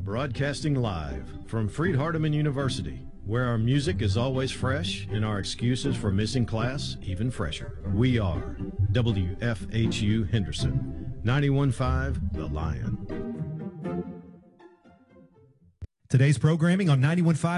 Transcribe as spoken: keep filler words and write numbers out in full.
Broadcasting live from Freed-Hardeman University, where our music is always fresh and our excuses for missing class even fresher. We are W F H U Henderson, ninety-one point five The Lion. Today's programming on ninety-one point five